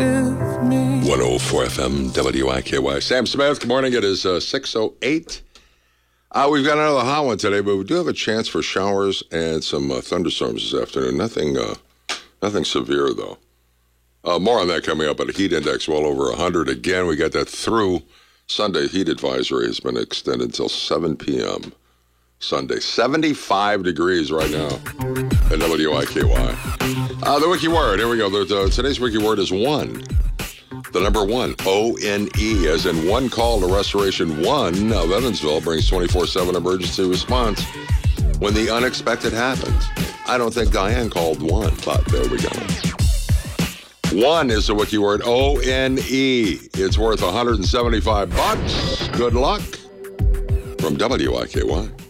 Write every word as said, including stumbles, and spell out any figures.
with me. one oh four F M W I K Y. Sam Smith, good morning. It is uh, six oh eight. Uh, we've got another hot one today, but we do have a chance for showers and some uh, thunderstorms this afternoon. Nothing uh, nothing severe, though. Uh, more on that coming up, but a heat index well over one hundred. Again, we got that through Sunday. Heat advisory has been extended until seven p.m. Sunday. seventy-five degrees right now at W I K Y. Uh, the wiki word, here we go. The, uh, today's wiki word is one. The number one, O N E, as in One Call to Restoration One of Evansville brings twenty-four seven emergency response when the unexpected happens. I don't think Diane called one, but there we go. One is the wiki word, O N E. It's worth one hundred seventy-five bucks. Good luck from W I K Y.